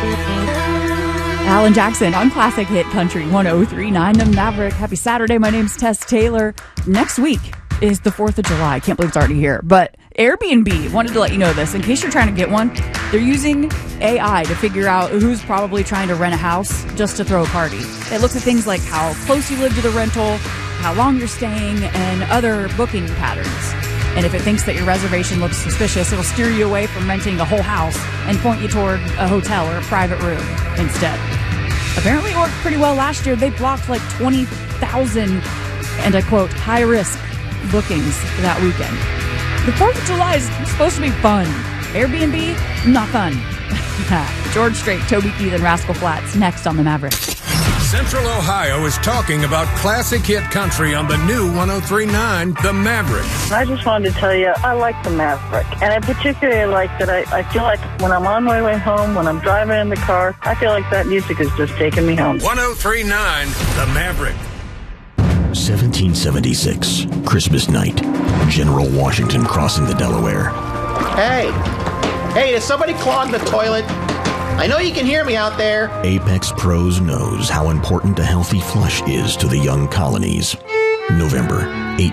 Alan Jackson on Classic Hit Country 103.9 The Maverick. Happy Saturday. My name's Tess Taylor. Next week is the 4th of July. I can't believe it's already here. But Airbnb, wanted to let you know this. In case you're trying to get one, they're using AI to figure out who's probably trying to rent a house just to throw a party. It looks at things like how close you live to the rental, how long you're staying, and other booking patterns. And if it thinks that your reservation looks suspicious, it'll steer you away from renting a whole house and point you toward a hotel or a private room instead. Apparently it worked pretty well last year. They blocked like 20,000, and I quote, high-risk bookings that weekend. The 4th of July is supposed to be fun. Airbnb, not fun. George Strait, Toby Keith, and Rascal Flatts next on The Maverick. Central Ohio is talking about classic hit country on the new 103.9 The Maverick. I just wanted to tell you, I like The Maverick. And I particularly like that I feel like when I'm on my way home, when I'm driving in the car, I feel like that music is just taking me home. 103.9 The Maverick. 1776, Christmas night. General Washington crossing the Delaware. Hey, does somebody clog the toilet? I know you can hear me out there. Apex Pros knows how important a healthy flush is to the young colonies. November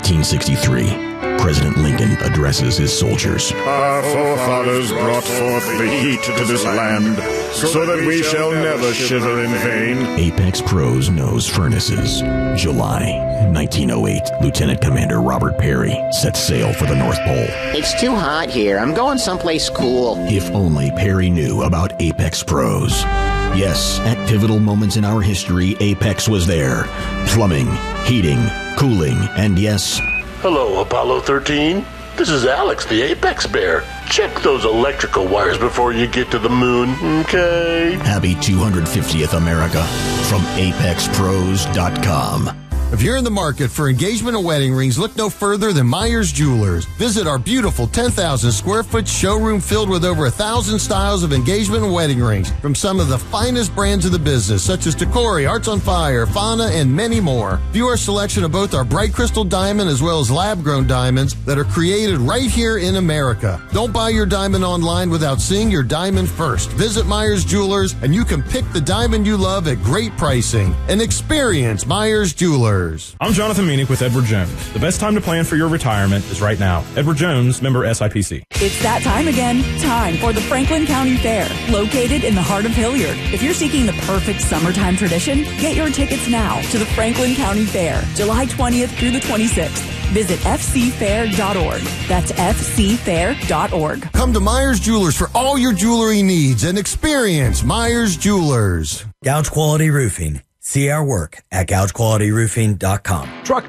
1863. President Lincoln addresses his soldiers. Our forefathers brought forth the heat to this land, so that we shall never shiver in vain. Apex Pros knows furnaces. July 1908, Lieutenant Commander Robert Peary sets sail for the North Pole. It's too hot here. I'm going someplace cool. If only Peary knew about Apex Pros. Yes, at pivotal moments in our history, Apex was there. Plumbing, heating, cooling, and yes... Hello, Apollo 13. This is Alex, the Apex Bear. Check those electrical wires before you get to the moon, okay? Happy 250th America from ApexPros.com. If you're in the market for engagement and wedding rings, look no further than Myers Jewelers. Visit our beautiful 10,000 square foot showroom filled with over 1,000 styles of engagement and wedding rings from some of the finest brands of the business, such as Decory, Hearts on Fire, Fauna, and many more. View our selection of both our bright crystal diamond as well as lab-grown diamonds that are created right here in America. Don't buy your diamond online without seeing your diamond first. Visit Myers Jewelers and you can pick the diamond you love at great pricing. And experience Myers Jewelers. I'm Jonathan Meanick with Edward Jones. The best time to plan for your retirement is right now. Edward Jones, member SIPC. It's that time again. Time for the Franklin County Fair, located in the heart of Hilliard. If you're seeking the perfect summertime tradition, get your tickets now to the Franklin County Fair, July 20th through the 26th. Visit fcfair.org. That's fcfair.org. Come to Myers Jewelers for all your jewelry needs and experience Myers Jewelers. Gouge Quality Roofing. See our work at gougequalityroofing.com. Truck